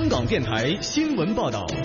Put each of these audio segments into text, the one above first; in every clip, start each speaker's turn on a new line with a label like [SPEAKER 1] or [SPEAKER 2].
[SPEAKER 1] 香港电台新闻报道。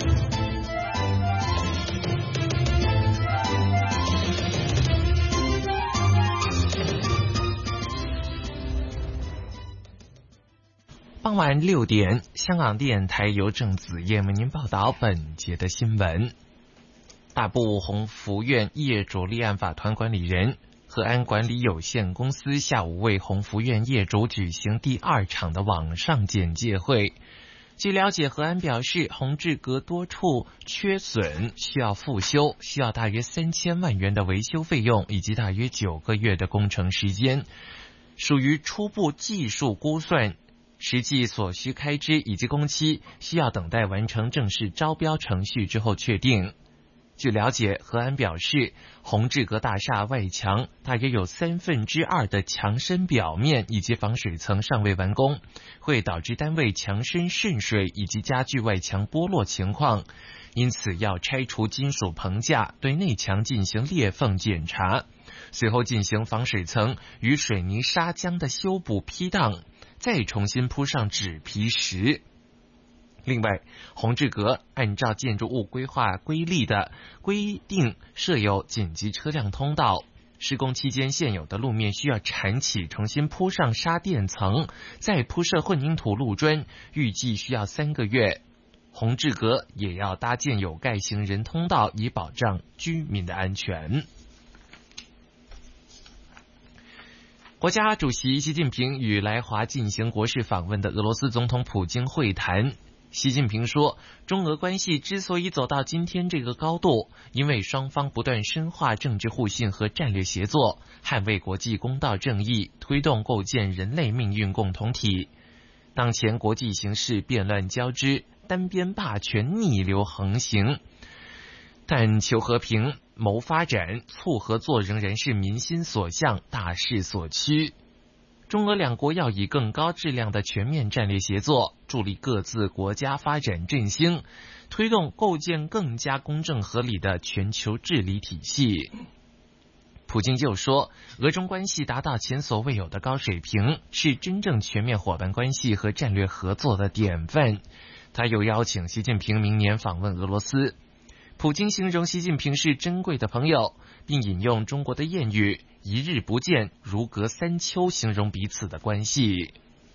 [SPEAKER 2] 傍晚6点，香港电台由郑子燕为您报道本节的新闻。大埔鸿福苑业主立案法团管理人和安管理有限公司下午为鸿福苑业主举行第2场的网上简介会。据了解，和安表示，鸿志阁多处缺损，需要复修，需要大约3000万元的维修费用，以及大约9个月的工程时间，属于初步技术估算。实际所需开支以及工期需要等待完成正式招标程序之后确定。据了解，和安表示，鸿志阁大厦外墙大约有2/3的墙身表面以及防水层尚未完工，会导致单位墙身渗水以及家具外墙剥落情况，因此要拆除金属棚架，对内墙进行裂缝检查，随后进行防水层与水泥砂浆的修补批荡，再重新铺上纸皮石。另外，鸿志阁按照建筑物规划规例的规定设有紧急车辆通道，施工期间现有的路面需要铲起，重新铺上砂垫层，再铺设混凝土路砖，预计需要3个月。鸿志阁也要搭建有盖行人通道，以保障居民的安全。国家主席习近平与来华进行国事访问的俄罗斯总统普京会谈。习近平说，中俄关系之所以走到今天这个高度，因为双方不断深化政治互信和战略协作，捍卫国际公道正义，推动构建人类命运共同体。当前国际形势变乱交织，单边霸权逆流横行，但求和平、谋发展、促合作仍然是民心所向、大势所趋。中俄两国要以更高质量的全面战略协作，助力各自国家发展振兴，推动构建更加公正合理的全球治理体系。普京就说，俄中关系达到前所未有的高水平，是真正全面伙伴关系和战略合作的典范。他又邀请习近平明年访问俄罗斯。普京形容习近平是珍贵的朋友，并引用中国的谚语“一日不见，如隔3秋”形容彼此的关系。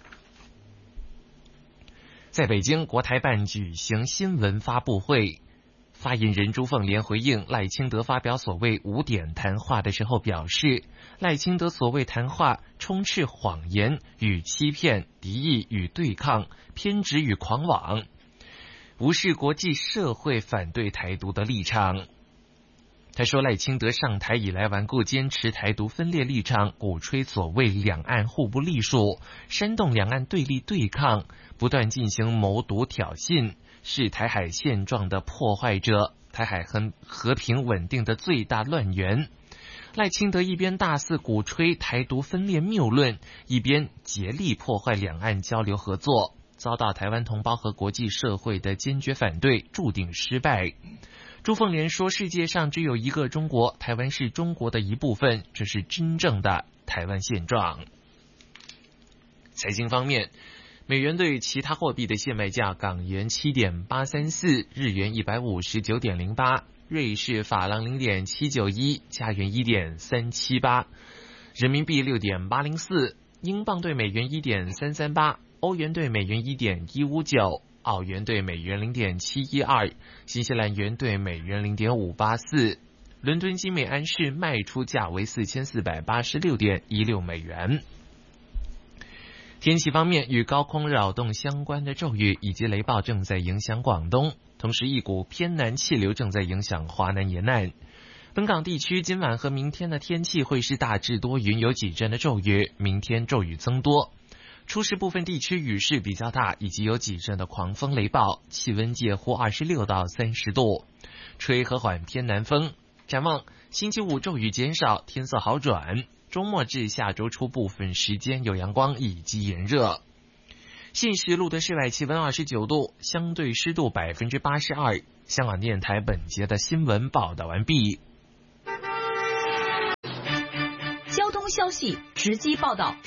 [SPEAKER 2] 在北京，国台办举行新闻发布会，发言人朱凤莲回应赖清德发表所谓5点谈话的时候表示，赖清德所谓谈话充斥谎言与欺骗、敌意与对抗、偏执与狂妄，无视国际社会反对台独的立场。他说，赖清德上台以来顽固坚持台独分裂立场，鼓吹所谓两岸互不隶属，煽动两岸对立对抗，不断进行谋独挑衅，是台海现状的破坏者，台海和平稳定的最大乱源。赖清德一边大肆鼓吹台独分裂谬论，一边竭力破坏两岸交流合作，遭到台湾同胞和国际社会的坚决反对，注定失败。朱凤莲说，世界上只有一个中国，台湾是中国的一部分，这是真正的台湾现状。财经方面，美元对其他货币的现卖价，港元7.834，日元159.08，瑞士法郎0.791，加元1.378，人民币6.804，英镑对美元1.338，欧元对美元1.159，澳元对美元0.712，新西兰元对美元0.584。伦敦金美安市卖出价为4486.16美元。天气方面，与高空扰动相关的骤雨以及雷暴正在影响广东，同时一股偏南气流正在影响华南沿岸。本港地区今晚和明天的天气会是大致多云，有几阵的骤雨，明天骤雨增多。初时部分地区雨势比较大，以及有几阵的狂风雷暴，气温介乎26到30度，吹和缓偏南风。展望星期五骤雨减少，天色好转，周末至下周初部分时间有阳光以及炎热。现时录的室外气温29度，相对湿度82%。香港电台本节的新闻报道完毕。
[SPEAKER 3] 交通消息直击报道。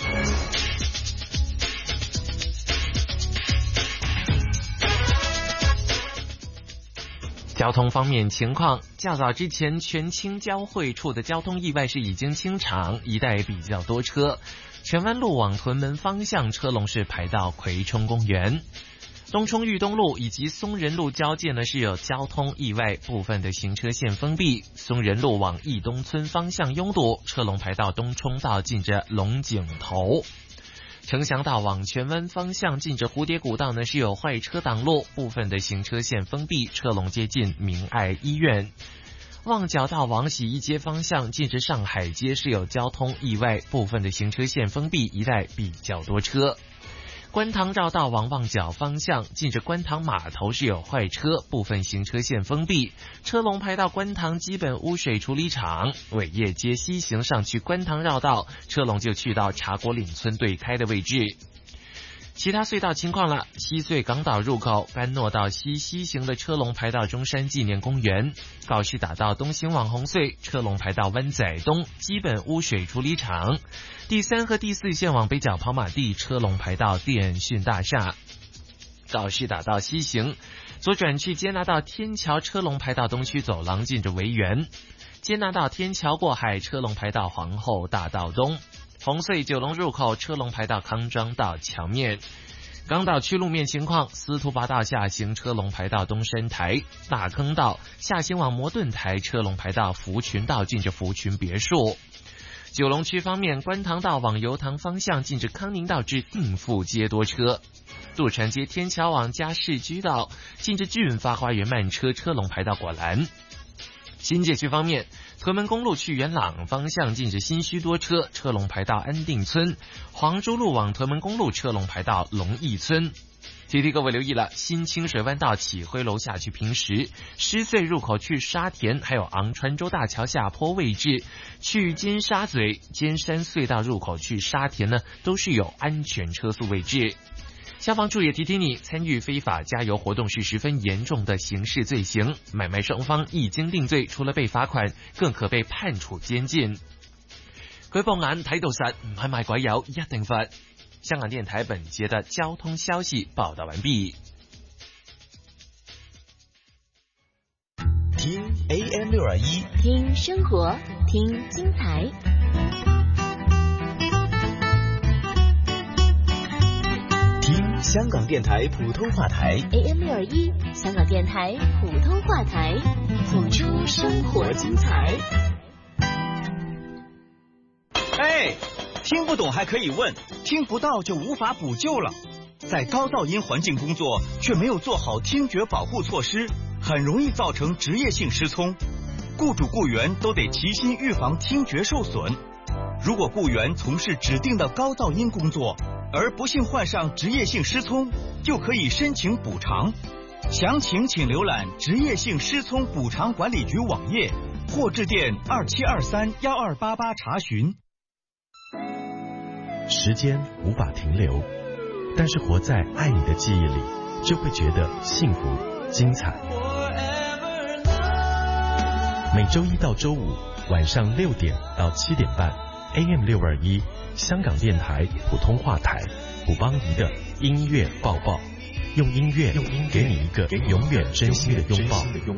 [SPEAKER 2] 交通方面情况，较早之前全清交汇处的交通意外是已经清场，一带比较多车。荃湾路往屯门方向车龙是排到葵冲公园。东冲裕东路以及松仁路交界呢是有交通意外，部分的行车线封闭。松仁路往义东村方向拥堵，车龙排到东冲道近着龙井头。城乡道往荃湾方向近着蝴蝶谷道呢是有坏车挡路，部分的行车线封闭，车龙接近明爱医院。旺角道往洗衣街方向近着上海街是有交通意外，部分的行车线封闭，一带比较多车。观塘绕道往旺角方向近着观塘码头是有坏车，部分行车线封闭，车龙排到观塘基本污水处理厂。伟业街西行上去观塘绕道，车龙就去到茶果岭村对开的位置。其他隧道情况了，西隧港岛入口甘诺道西行的车龙排到中山纪念公园，告士打道东行往红隧车龙排到湾仔东基本污水处理厂，第3和第4线往北角跑马地车龙排到电讯大厦。告士打道西行左转去接纳道天桥车龙排到东区走廊近着维园，接纳道天桥过海车龙排到皇后大道东。红隧九龙入口车龙排到康庄道桥面。港岛区路面情况，司徒拔道下行车龙排到东山台，大坑道下行往摩顿台车龙排到福群道近着福群别墅。九龙区方面，观塘道往油塘方向近着康宁道至定富街多车，渡船街天桥往嘉市居道近着俊发花园慢车，车龙排到果栏。新界区方面，屯门公路去元朗方向近着新墟多车，车龙排到安定村；黄珠路往屯门公路车龙排到龙义村。提提各位留意了，新清水湾道启辉楼下去平石，狮隧入口去沙田，还有昂船洲大桥下坡位置去尖沙咀、尖山隧道入口去沙田呢，都是有安全车速位置。消防处也提醒你，参与非法加油活动是十分严重的刑事罪行，买卖双方一经定罪，除了被罚款，更可被判处监禁。舉報眼睇到實，唔係賣鬼油一定罰。香港電台本節的交通消息報道完畢。
[SPEAKER 1] 聽 AM621，
[SPEAKER 4] 聽生活，聽精彩。
[SPEAKER 1] 聽香港電台普通話台
[SPEAKER 4] AM621，香港電台普通話台，譜出生活精彩。
[SPEAKER 5] 哎，听不懂还可以问，听不到就无法补救了。在高噪音环境工作却没有做好听觉保护措施，很容易造成职业性失聪。雇主雇员都得齐心预防听觉受损。如果雇员从事指定的高噪音工作，而不幸患上职业性失聪，就可以申请补偿。详情请浏览职业性失聪补偿管理局网页，或致电27231288查询。
[SPEAKER 6] 时间无法停留，但是活在爱你的记忆里，就会觉得幸福精彩。每周一到周五晚上6点到7点半 AM621 香港电台普通话台，卜邦仪的音乐抱抱，用音乐给你一个永远真心的拥抱。